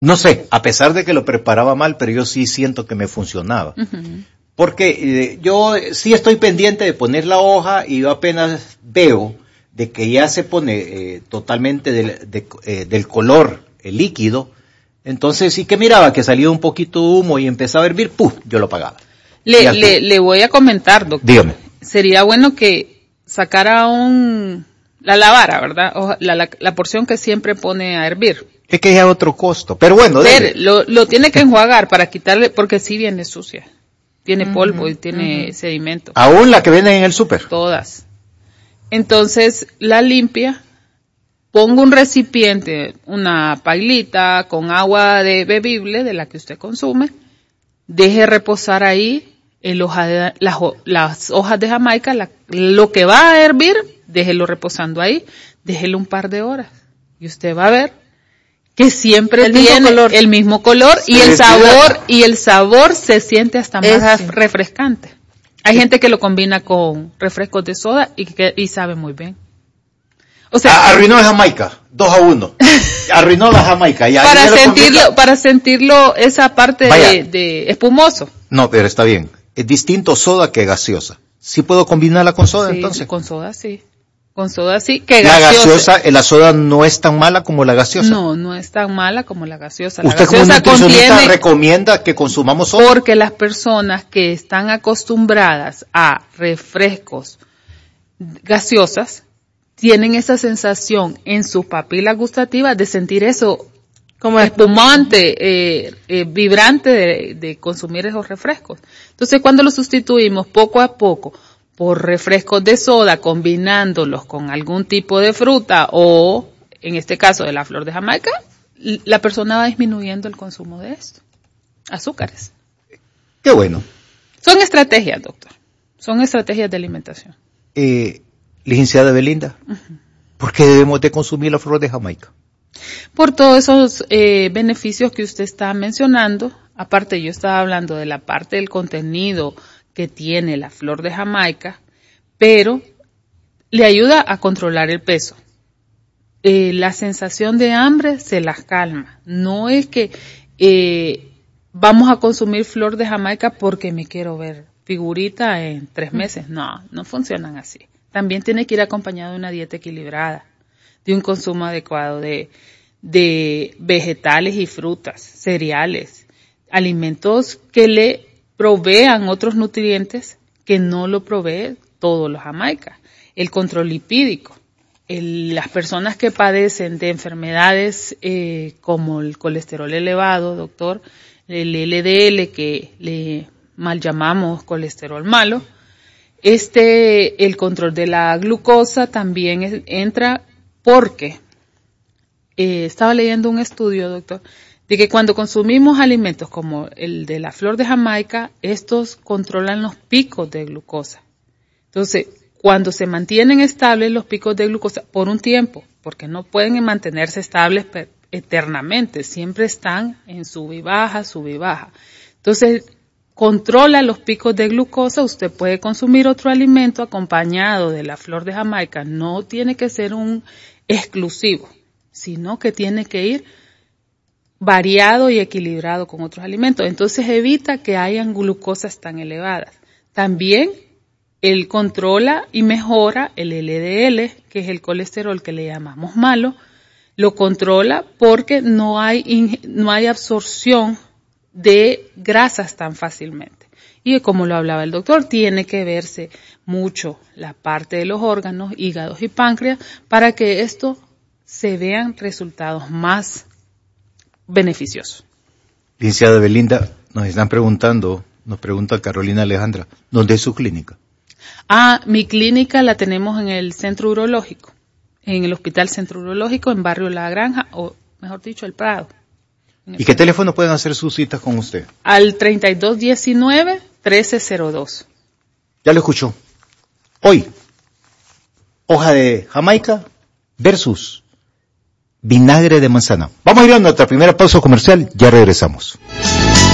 No sé, a pesar de que lo preparaba mal, pero yo sí siento que me funcionaba. Uh-huh. Porque yo sí estoy pendiente de poner la hoja y yo apenas veo de que ya se pone totalmente del color líquido. Entonces sí que miraba que salía un poquito de humo y empezaba a hervir, ¡puf!, yo lo apagaba. Le voy a comentar, doctor. Dígame. Sería bueno que sacara la lavara, ¿verdad? O la porción que siempre pone a hervir. Es que ya otro costo, pero bueno. Lo tiene que enjuagar para quitarle, porque sí viene sucia. Tiene polvo y tiene sedimento. ¿Aún la que venden en el súper? Todas. Entonces, la limpia, ponga un recipiente, una pailita con agua bebible de la que usted consume, deje reposar ahí las hojas de Jamaica, lo que va a hervir, déjelo reposando ahí, déjelo un par de horas y usted va a ver que siempre tiene el mismo color y el sabor se siente hasta más refrescante. Hay gente que lo combina con refrescos de soda y sabe muy bien. O sea, arruinó la Jamaica, 2-1. Arruinó la Jamaica. Ya, para sentirlo esa parte de espumoso. No, pero está bien. Es distinto soda que gaseosa. ¿Sí puedo combinarla con soda, entonces? Con soda sí. Con soda sí, que gaseosa. La soda no es tan mala como la gaseosa. No es tan mala como la gaseosa. ¿Usted como nutricionista recomienda que consumamos soda? Porque las personas que están acostumbradas a refrescos gaseosas tienen esa sensación en sus papilas gustativas de sentir eso como espumante, vibrante de consumir esos refrescos. Entonces, cuando lo sustituimos poco a poco por refrescos de soda, combinándolos con algún tipo de fruta o, en este caso, de la flor de Jamaica, la persona va disminuyendo el consumo de esto. Azúcares. Qué bueno. Son estrategias, doctor. Son estrategias de alimentación. Licenciada Belinda, ¿por qué debemos de consumir la flor de Jamaica? Por todos esos beneficios que usted está mencionando. Aparte, yo estaba hablando de la parte del contenido que tiene la flor de Jamaica, pero le ayuda a controlar el peso. La sensación de hambre se las calma. No es que vamos a consumir flor de Jamaica porque me quiero ver figurita en 3 meses. No funcionan así. También tiene que ir acompañado de una dieta equilibrada, de un consumo adecuado de vegetales y frutas, cereales, alimentos que le provean otros nutrientes que no lo provee todo la Jamaica. El control lipídico. Las personas que padecen de enfermedades como el colesterol elevado, doctor, el LDL, que le mal llamamos colesterol malo, el control de la glucosa también entra porque estaba leyendo un estudio, doctor, de que cuando consumimos alimentos como el de la flor de Jamaica, estos controlan los picos de glucosa. Entonces, cuando se mantienen estables los picos de glucosa por un tiempo, porque no pueden mantenerse estables eternamente, siempre están en sub y baja. Entonces, controla los picos de glucosa, usted puede consumir otro alimento acompañado de la flor de Jamaica, no tiene que ser un exclusivo, sino que tiene que ir variado y equilibrado con otros alimentos. Entonces evita que hayan glucosas tan elevadas. También él controla y mejora el LDL, que es el colesterol que le llamamos malo, lo controla porque no hay absorción de grasas tan fácilmente. Y como lo hablaba el doctor, tiene que verse mucho la parte de los órganos, hígados y páncreas, para que esto se vean resultados más beneficiosos. Licenciada Belinda, nos pregunta Carolina Alejandra, ¿dónde es su clínica? Mi clínica la tenemos en el Centro Urológico, en el Hospital Centro Urológico, en Barrio La Granja, o mejor dicho, El Prado. ¿Y qué teléfono pueden hacer sus citas con usted? Al 3219-1302. Ya lo escuchó. Hoy, hoja de Jamaica versus vinagre de manzana. Vamos a ir a nuestra primera pausa comercial, ya regresamos.